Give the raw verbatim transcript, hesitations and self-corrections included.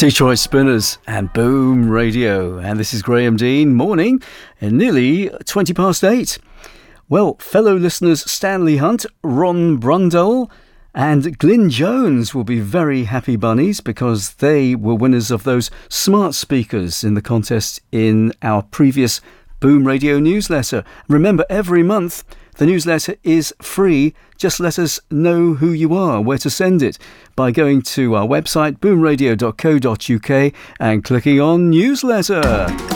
Detroit Spinners and Boom Radio. And this is Graham Dean. Morning, and nearly twenty past eight. Well, fellow listeners Stanley Hunt, Ron Brundle and Glyn Jones will be very happy bunnies because they were winners of those smart speakers in the contest in our previous Boom Radio newsletter. Remember, every month the newsletter is free. Just let us know who you are, where to send it, by going to our website boom radio dot co dot uk and clicking on newsletter.